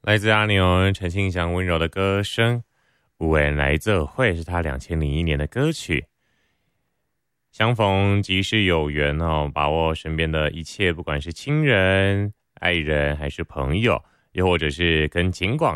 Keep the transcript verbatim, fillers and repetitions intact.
来自阿牛陈庆祥温柔的歌声，有缘来做会是他两千零一年的歌曲。相逢即是有缘哦，把握身边的一切，不管是亲人、爱人还是朋友，又或者是跟警广